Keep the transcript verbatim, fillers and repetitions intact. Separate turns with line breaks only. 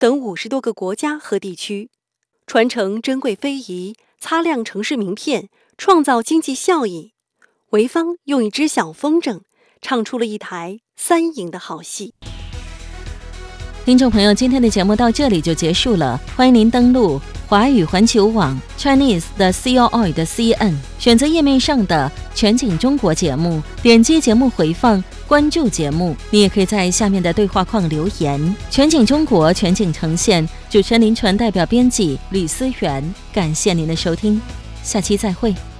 等五十多个国家和地区，传承珍贵非遗，擦亮城市名片，创造经济效益。潍坊用一支小风筝，唱出了一台三赢的好戏。
听众朋友，今天的节目到这里就结束了，欢迎您登录华语环球网 Chinese 的 C O I 的 C N， 选择页面上的全景中国节目，点击节目回放，关注节目。你也可以在下面的对话框留言。全景中国，全景呈现，主持人林传代表编辑吕思源，感谢您的收听，下期再会。